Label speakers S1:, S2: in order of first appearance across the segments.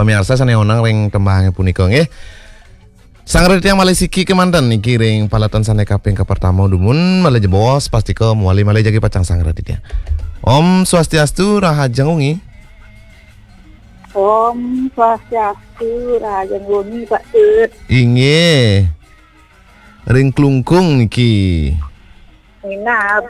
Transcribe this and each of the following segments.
S1: Pemirsa sana onang ring tembangnya punika nggih. Sang yang malih siki kemanten niki ring palatan sana kaping pertama dumun malih jebos pasti ke muali malih jagi pacang sang ya. Om Swastiastu Rahaja Ngungi.
S2: Om Swastiastu Rahaja Ngungi Pak Tut.
S1: Inge. Ring klungkung niki.
S2: Minap.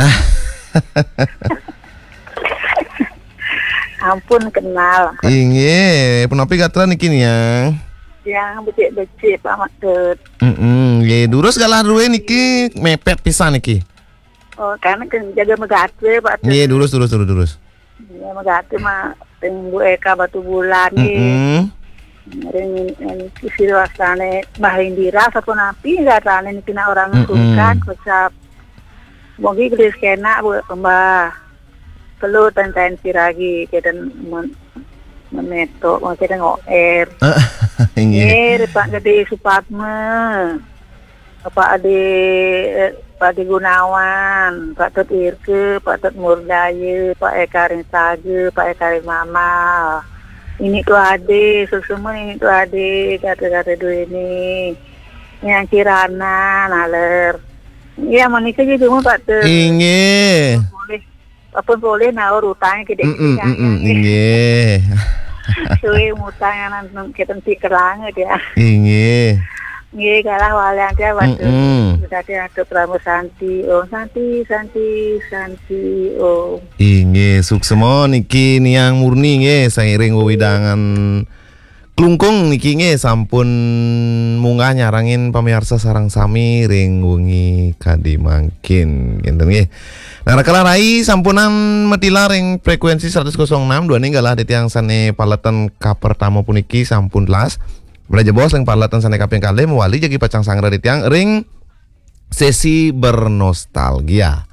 S2: Ampun kenal.
S1: Inge, penapi katra niki nih ya.
S2: Yang becik-becik Pak Maksud.
S1: Ye durus galah duwe niki mepet pisan niki.
S2: Oh, karena kan jaga megate Pak Tut.
S1: Ye durus.
S2: Ya megate mah ting Bu Eka Batu Bulan nih. Ring kisir wasane Mbah Indira sapunapi gatane niki na orang kulkan kecap. Mogi gelis kena Bu Mbah. Perlu tentensi lagi kita meneto mau kita ngoer. Ini Pak Gede Supatme, Pak Ade Gunawan, Pak Tut Irke, Pak Tut Murdaya, Pak Eka Rinsage, Pak Eka Mamal. Ini tuh Ade, semua ini tuh Ade, kata-kata dua ini. Yang Kirana, Naler. Iya, manikah juga mau Pak Tut.
S1: Inge.
S2: Apa boleh naur utangnya ke dek
S1: Inge.
S2: Suwe utang yang kita nanti kerang dia.
S1: Inge.
S2: Nggih kalah walian dia waktu tadi ada Pramu Santi. Oh Santi oh.
S1: Inge suksemo niki niang murni nge sairing wewidangan klungkung niki nge sampun munggah nyarangin pamirsa sarang sami ring wengi kadi mangkin ngenten nggih. Nah kala rai sampunan metila ring frekuensi 106 dua ninggalah di tiang sane palatan kapertama puniki sampun las. Belajar bos ring palatan sane kaping kalih mewali jagi pacang sangra di tiang ring sesi bernostalgia.